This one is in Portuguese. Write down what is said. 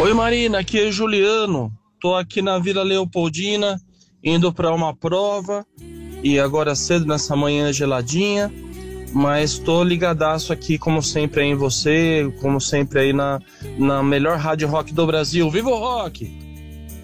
Oi Marina, aqui é Juliano. Tô aqui na Vila Leopoldina, indo para uma prova e agora cedo nessa manhã geladinha, mas tô ligadaço aqui como sempre aí em você, como sempre aí na melhor rádio rock do Brasil. Viva o rock!